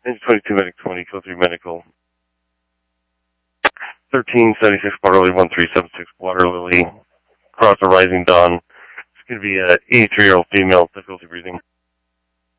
Engine 22, medic 20, code 3 medical. 1376 Waterlily, 1376 Waterlily, across the Rising Dawn. It's going to be an 83-year-old female, difficulty breathing.